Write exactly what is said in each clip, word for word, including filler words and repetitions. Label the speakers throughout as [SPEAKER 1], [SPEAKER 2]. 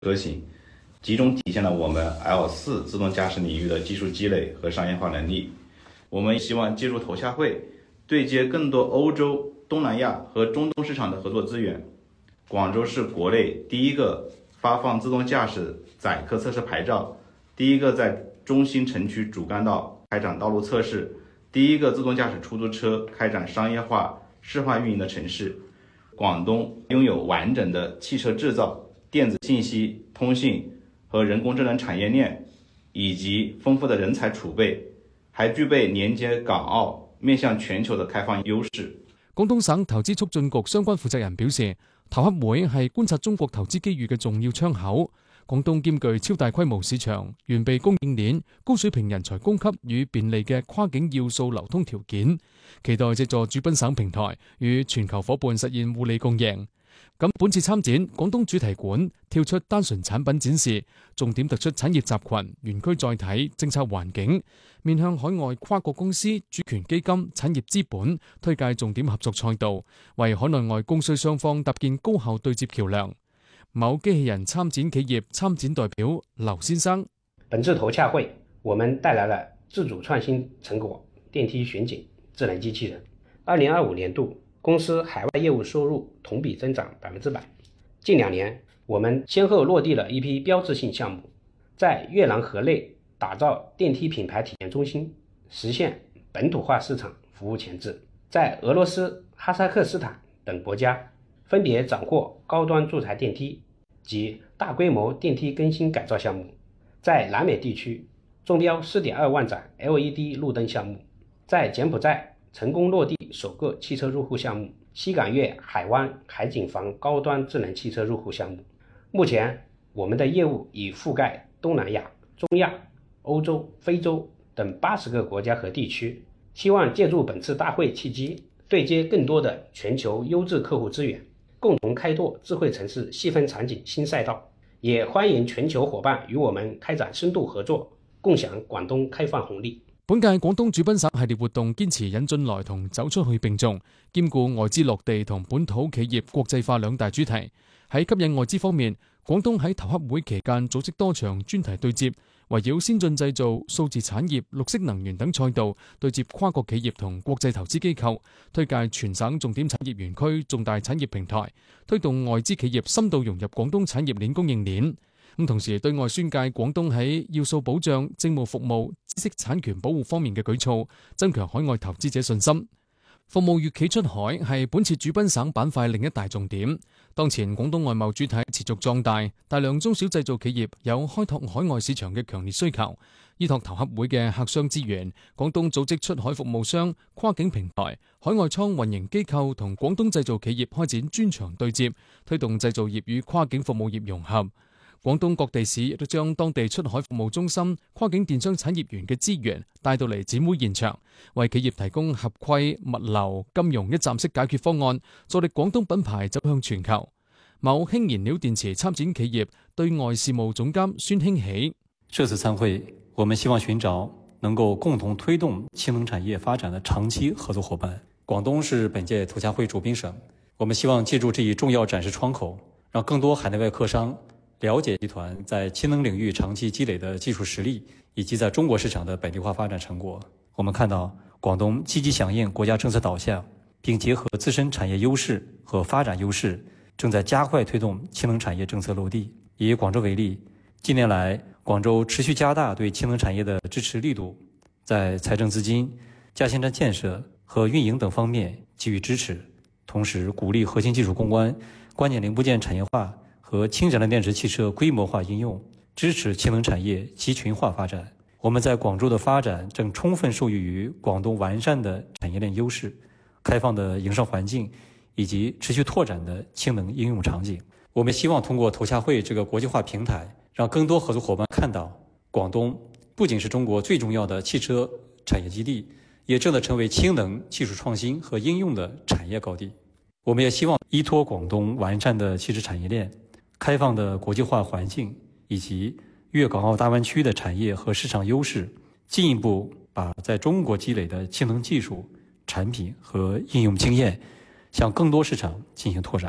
[SPEAKER 1] 车型，集中体现了我们 L 四 自动驾驶领域的技术积累和商业化能力。我们希望借助头下会，对接更多欧洲、东南亚和中东市场的合作资源。广州是国内第一个发放自动驾驶载客测试牌照，第一个在中心城区主干道开展道路测试，第一个自动驾驶出租车开展商业化示范运营的城市。广东拥有完整的汽车制造、电子信息、通信和人工智能产业链，以及丰富的人才储备，还具備連接港澳、面向全球的開放優勢。
[SPEAKER 2] 廣東省投資促進局相關負責人表示，投洽會係觀察中國投資機遇嘅重要窗口。廣東兼具超大規模市場、完備供應鏈、高水平人才供給與便利嘅跨境要素流通條件，期待藉助主賓省平台與全球夥伴實現互利共贏。咁本次參展，廣東主題館跳出單純產品展示，重點突出產業集群、園區載體、政策環境，面向海外跨國公司、主權基金、產業資本，推介重點合作賽道，為海內外供需雙方搭建高效對接橋梁。某機器人參展企業參展代表劉先生：
[SPEAKER 3] 本次頭洽會，我們帶來了自主創新成果電梯巡警智能機器人。二零二五年度公司海外業務收入同比增長百分之百。近兩年，我們先後落地了一批標誌性項目，在越南河內打造電梯品牌體驗中心，實現本土化市場服務前置。在俄羅斯、哈薩克斯坦等國家，分別斬獲高端住宅電梯及大規模電梯更新改造項目。在南美地區，中標 四點二萬盞 L E D 路燈項目。在柬埔寨，成功落地首個汽車入戶項目，西港粵海灣海景房高端智能汽車入戶項目。目前，我們的業務已覆蓋東南亞、中亞、歐洲、非洲等八十個國家和地區，希望借助本次大會契機，對接更多的全球優質客戶資源，共同開拓智慧城市細分場景新賽道。也歡迎全球夥伴與我們開展深度合作，共享廣東開放紅利。
[SPEAKER 2] 本屆廣東主賓省系列活動堅持引進來同走出去並重，兼顧外資落地同本土企業國際化兩大主題。喺吸引外資方面，廣東喺投洽會期間組織多場專題對接，圍繞先進製造、數字產業、綠色能源等賽道對接跨國企業同國際投資機構，推介全省重點產業園區、重大產業平台，推動外資企業深度融入廣東產業鏈供應鏈。咁同時對外宣介廣東喺要素保障、政務服務、知識產權保護方面嘅舉措，增強海外投資者信心。服務粵企出海係本次主賓省板塊另一大重點。當前廣東外貿主體持續壯大，大量中小製造企業有開拓海外市場嘅強烈需求。依託投洽會嘅客商資源，廣東組織出海服務商、跨境平台、海外倉運營機構同廣東製造企業開展專場對接，推動製造業與跨境服務業融合。廣東各地市亦都將當地出海服務中心、跨境電商產業園嘅資源帶到嚟展會現場，為企業提供合規、物流、金融一站式解決方案，助力廣東品牌走向全球。某氫燃料電池參展企業對外事務總監孫興喜：
[SPEAKER 4] 這次參會，我們希望尋找能夠共同推動氫能產業發展的長期合作夥伴。廣東是本屆投洽會主賓省，我們希望借助這一重要展示窗口，讓更多海內外客商了解集團在氫能領域長期積累的技術實力，以及在中國市場的本地化發展成果。我們看到廣東積極響應國家政策導向，並結合自身產業優勢和發展優勢，正在加快推動氫能產業政策落地。以廣州為例，近年來廣州持續加大對氫能產業的支持力度，在財政資金、加氫站建設和運營等方面給予支持，同時鼓勵核心技術攻關、關鍵零部件產業化和氫燃料電池汽車規模化應用，支持氫能產業集群化發展。我們在廣州的發展正充分受益於廣東完善的產業鏈優勢、開放的營商環境以及持續拓展的氫能應用場景。我們希望通過投洽會這個國際化平台，讓更多合作夥伴看到廣東不僅是中國最重要的汽車產業基地，也正在成為氫能技術創新和應用的產業高地。我們也希望依託廣東完善的汽車產業鏈、開放的國際化環境以及粵港澳大灣區的產業和市場優勢，進一步把在中國積累的氫能技術、產品和應用經驗向更多市場進行拓展。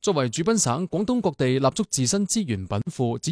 [SPEAKER 2] 作為主賓省，廣東各地立足自身資源稟賦，